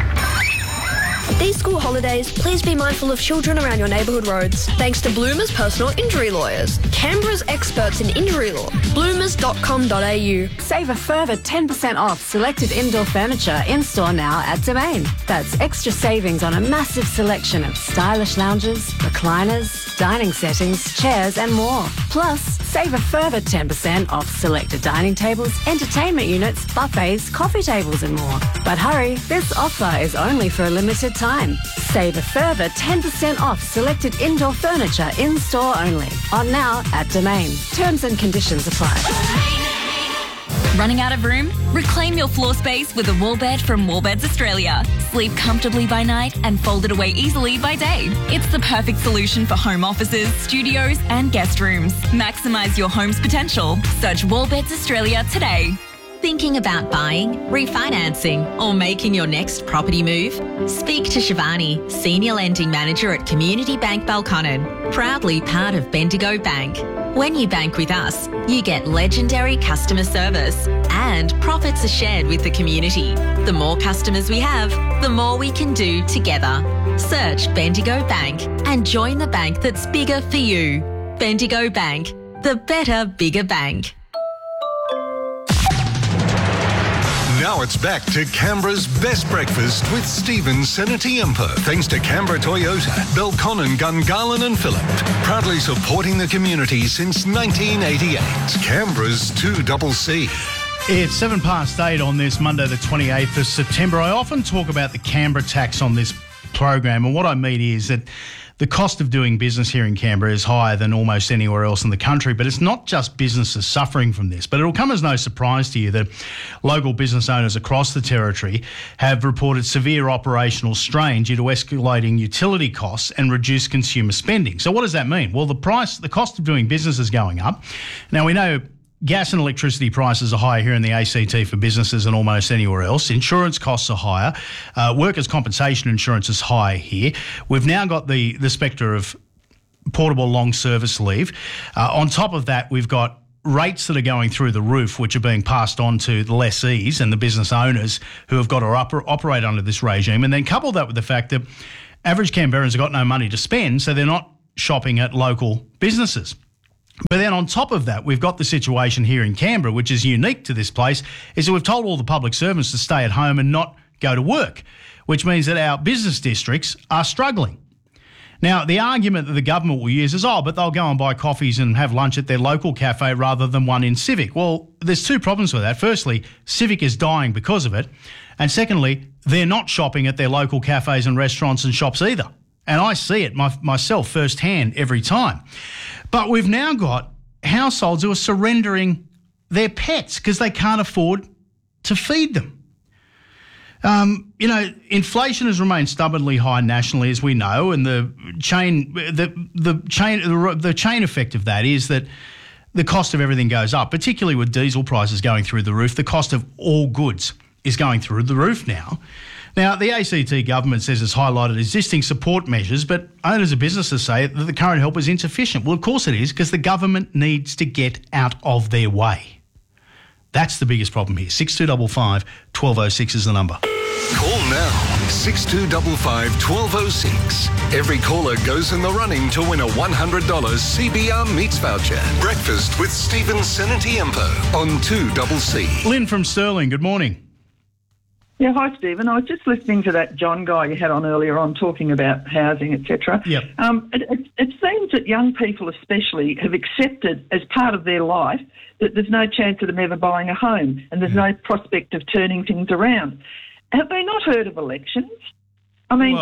These school holidays, please be mindful of children around your neighbourhood roads. Thanks to Bloomers Personal Injury Lawyers, Canberra's experts in injury law. bloomers.com.au. Save a further 10% off selected indoor furniture in-store now at Domain. That's extra savings on a massive selection of stylish lounges, recliners, dining settings, chairs and more. Plus, save a further 10% off selected dining tables, entertainment units, buffets, coffee tables and more. But hurry, this offer is only for a limited time. Save a further 10% off selected indoor furniture in-store only. On now at Domain. Terms and conditions apply. Running out of room? Reclaim your floor space with a wall bed from Wallbeds Australia. Sleep comfortably by night and fold it away easily by day. It's the perfect solution for home offices, studios and guest rooms. Maximise your home's potential. Search Wallbeds Australia today. Thinking about buying, refinancing, or making your next property move? Speak to Shivani, Senior Lending Manager at Community Bank Belconnen, proudly part of Bendigo Bank. When you bank with us, you get legendary customer service and profits are shared with the community. The more customers we have, the more we can do together. Search Bendigo Bank and join the bank that's bigger for you. Bendigo Bank, the better, bigger bank. Now it's back to Canberra's best breakfast with Stephen Senatiempo. Thanks to Canberra Toyota, Belconnen, Gungahlin and Phillip. Proudly supporting the community since 1988. Canberra's 2CC. It's 8:07 on this Monday, the 28th of September. I often talk about the Canberra tax on this program, and what I mean is that the cost of doing business here in Canberra is higher than almost anywhere else in the country, but it's not just businesses suffering from this. But it'll come as no surprise to you that local business owners across the territory have reported severe operational strain due to escalating utility costs and reduced consumer spending. So what does that mean? Well, the cost of doing business is going up. Now, we know gas and electricity prices are higher here in the ACT for businesses than almost anywhere else. Insurance costs are higher. Workers' compensation insurance is high here. We've now got the spectre of portable long service leave. On top of that, we've got rates that are going through the roof, which are being passed on to the lessees and the business owners who have got to operate under this regime. And then couple that with the fact that average Canberrans have got no money to spend, so they're not shopping at local businesses. But then on top of that, we've got the situation here in Canberra, which is unique to this place, is that we've told all the public servants to stay at home and not go to work, which means that our business districts are struggling. Now, the argument that the government will use is, but they'll go and buy coffees and have lunch at their local cafe rather than one in Civic. Well, there's two problems with that. Firstly, Civic is dying because of it. And secondly, they're not shopping at their local cafes and restaurants and shops either. And I see it myself firsthand every time. But we've now got households who are surrendering their pets because they can't afford to feed them. Inflation has remained stubbornly high nationally, as we know, and the chain effect of that is that the cost of everything goes up, particularly with diesel prices going through the roof. The cost of all goods is going through the roof now. Now, the ACT government says it's highlighted existing support measures, but owners of businesses say that the current help is insufficient. Well, of course it is, because the government needs to get out of their way. That's the biggest problem here. 6255 1206 is the number. Call now, 6255 1206. Every caller goes in the running to win a $100 CBR Meats voucher. Breakfast with Stephen Senatiempo on 2CC. Lynn from Stirling, good morning. Yeah, hi, Stephen. I was just listening to that John guy you had on earlier on talking about housing, etc. Yep. It seems that young people especially have accepted as part of their life that there's no chance of them ever buying a home and there's no prospect of turning things around. Have they not heard of elections? I mean,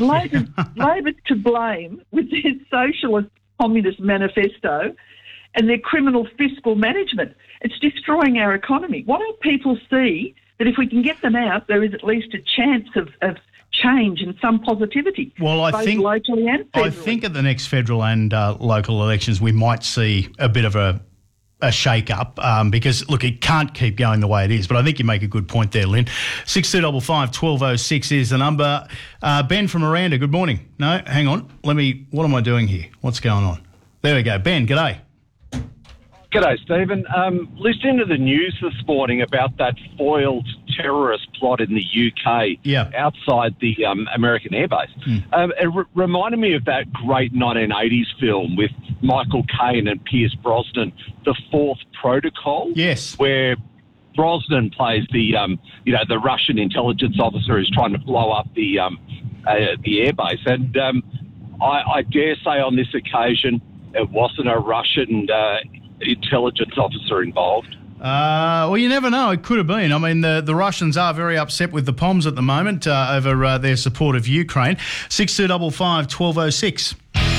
Labor's to blame with their socialist communist manifesto and their criminal fiscal management. It's destroying our economy. Why don't people see that if we can get them out, there is at least a chance of change and some positivity, both locally and federally? I think at the next federal and local elections we might see a bit of a shake-up because, look, it can't keep going the way it is. But I think you make a good point there, Lynn. 6255 1206 is the number. Ben from Miranda, good morning. No, hang on. What am I doing here? What's going on? There we go. Ben, g'day. G'day, Stephen. Listening to the news this morning about that foiled terrorist plot in the UK outside the American airbase. It reminded me of that great 1980s film with Michael Caine and Pierce Brosnan, The Fourth Protocol. Yes. Where Brosnan plays the Russian intelligence officer who's trying to blow up the airbase. And I dare say on this occasion it wasn't a Russian intelligence officer involved. Well, you never know. It could have been. I mean, the Russians are very upset with the Poms at the moment over their support of Ukraine. 6255 1206.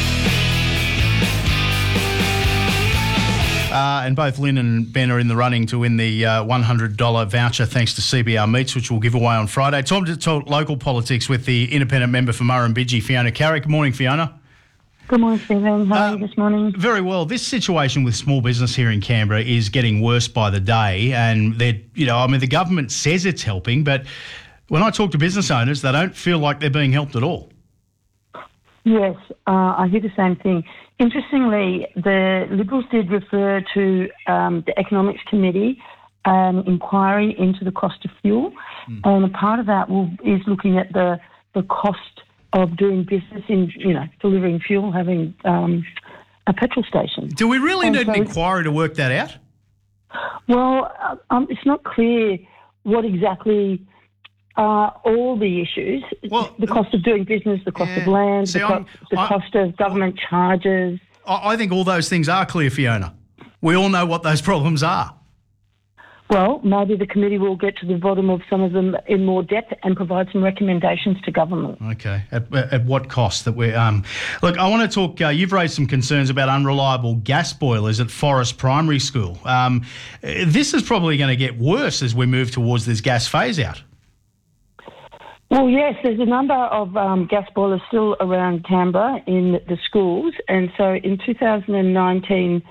And both Lynn and Ben are in the running to win the $100 voucher thanks to CBR Meats, which we'll give away on Friday. Time to talk local politics with the independent member for Murrumbidgee, Fiona Carrick. Good morning, Fiona. Good morning, Stephen. How are you this morning? Very well. This situation with small business here in Canberra is getting worse by the day, and the government says it's helping, but when I talk to business owners, they don't feel like they're being helped at all. Yes, I hear the same thing. Interestingly, the Liberals did refer to the Economics Committee an inquiry into the cost of fuel, and a part of that is looking at the cost of doing business in, delivering fuel, having a petrol station. Do we really need an inquiry to work that out? Well, it's not clear what exactly are all the issues. Well, the cost of doing business, the cost of land, the cost of government charges. I think all those things are clear, Fiona. We all know what those problems are. Well, maybe the committee will get to the bottom of some of them in more depth and provide some recommendations to government. Okay. At what cost? That we're look, I want to talk. You've raised some concerns about unreliable gas boilers at Forest Primary School. This is probably going to get worse as we move towards this gas phase out. Well, yes, there's a number of gas boilers still around Canberra in the schools, and so in 2019-20.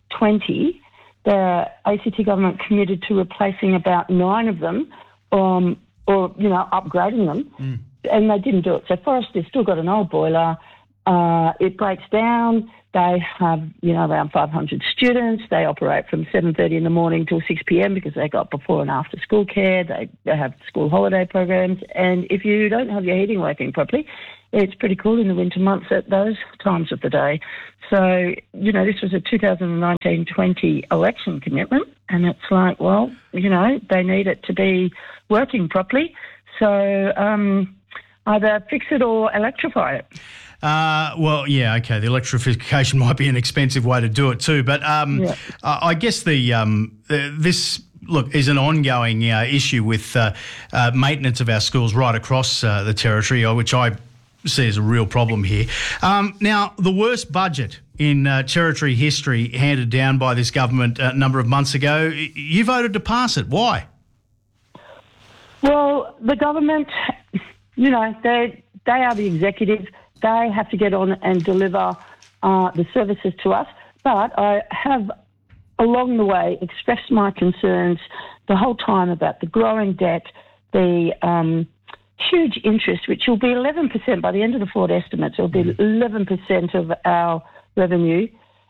The ACT government committed to replacing about 9 of them, or upgrading them, and they didn't do it. So Forest has still got an old boiler. It breaks down. They have, around 500 students. They operate from 7:30 in the morning till 6 p.m. because they got before and after school care. They have school holiday programs, and if you don't have your heating working properly, it's pretty cool in the winter months at those times of the day. So, this was a 2019-20 election commitment, and it's like, well, they need it to be working properly. So either fix it or electrify it. The electrification might be an expensive way to do it too, but I guess this is an ongoing issue with maintenance of our schools right across the territory, which I see as a real problem here. Now, the worst budget in territory history handed down by this government a number of months ago, you voted to pass it. Why? Well, the government, they are the executive. They have to get on and deliver the services to us. But I have, along the way, expressed my concerns the whole time about the growing debt, the huge interest, which will be 11% by the end of the Ford estimates. It will be 11% of our revenue.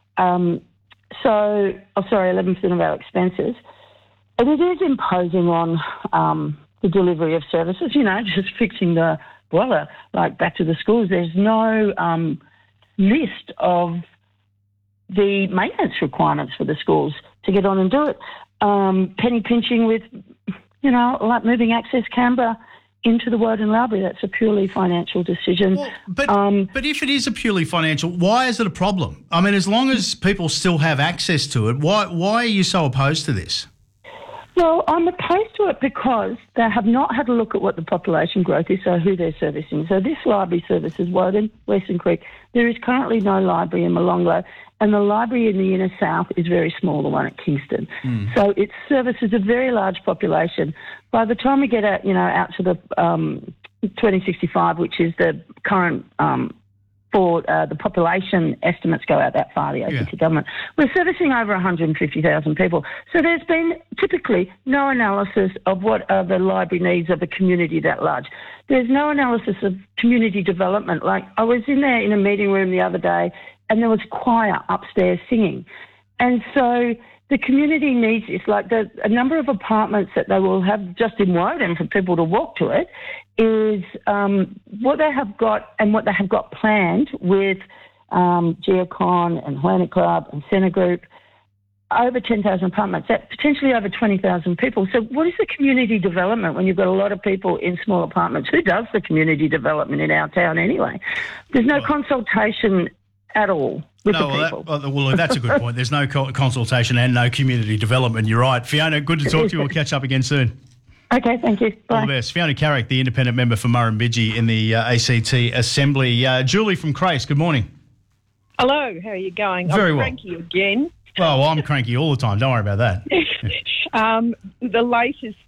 11% of our expenses. And it is imposing on the delivery of services, just fixing the boiler, like back to the schools. There's no list of the maintenance requirements for the schools to get on and do it. Penny pinching with, like moving Access Canberra into the Woden Library. That's a purely financial decision. Well, but if it is a purely financial, why is it a problem? I mean, as long as people still have access to it, why are you so opposed to this? Well, I'm opposed to it because they have not had a look at what the population growth is, so who they're servicing. So this library services Woden, Western Creek. There is currently no library in Molonglo, and the library in the inner south is very small, the one at Kingston. So it services a very large population. By the time we get out to the 2065, which is the current for the population estimates go out that far, the ACT government, we're servicing over 150,000 people. So there's been typically no analysis of what are the library needs of a community that large. There's no analysis of community development. Like, I was in there in a meeting room the other day and there was choir upstairs singing. And so the community needs this. Like, a number of apartments that they will have just in Woden for people to walk to it is what they have got and what they have got planned with Geocon and Helena Club and Centre Group, over 10,000 apartments, that potentially over 20,000 people. So what is the community development when you've got a lot of people in small apartments? Who does the community development in our town anyway? There's no consultation at all with the people. That's a good point. There's no consultation and no community development. You're right. Fiona, good to talk to you. We'll catch up again soon. Okay, thank you. Bye. All the best. Fiona Carrick, the independent member for Murrumbidgee in the ACT Assembly. Julie from Crace, good morning. Hello, how are you going? Very I'm well. cranky again. Well, I'm cranky all the time. Don't worry about that. The latest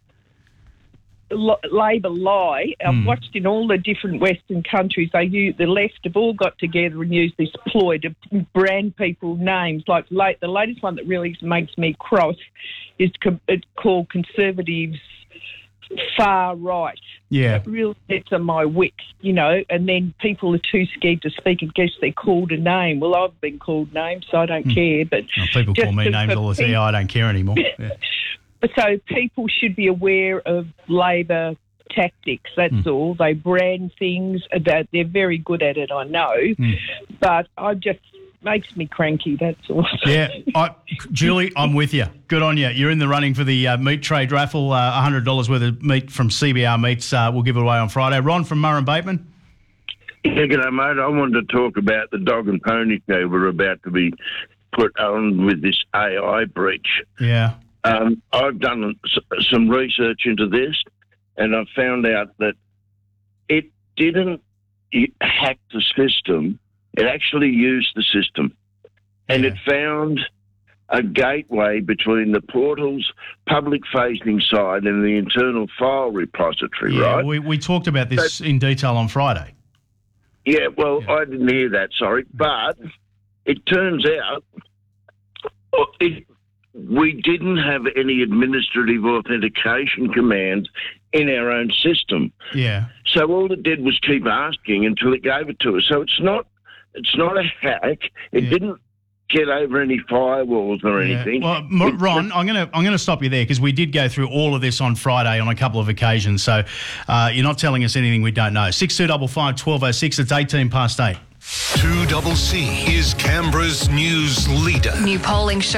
Labor lie, I've watched in all the different Western countries, the left have all got together and used this ploy to brand people names. Like the latest one that really makes me cross is it's called Conservatives Far Right. Yeah. It really gets on my wick, and then people are too scared to speak and guess they're called a name. Well, I've been called names, so I don't care. But people call me names all the time. I don't care anymore. Yeah. So people should be aware of Labor tactics, that's all. They brand things. They're very good at it, I know. But I just makes me cranky, that's all. Yeah, Julie, I'm with you. Good on you. You're in the running for the meat trade raffle, $100 worth of meat from CBR Meats. We'll give it away on Friday. Ron from Murrum Bateman. Yeah, g'day, mate. I wanted to talk about the dog and pony show we're about to be put on with this AI breach. Yeah. I've done some research into this, and I've found out that it didn't hack the system. It actually used the system, and it found a gateway between the portal's public-facing side and the internal file repository, right? We talked about this in detail on Friday. Yeah, well, I didn't hear that, sorry. But it turns out we didn't have any administrative authentication commands in our own system. Yeah. So all it did was keep asking until it gave it to us. So it's not a hack. It didn't get over any firewalls or anything. Well, Ron, I'm going to stop you there because we did go through all of this on Friday on a couple of occasions. So you're not telling us anything we don't know. 6255 1206. It's 18 past 8. 2CC is Canberra's news leader. New polling shows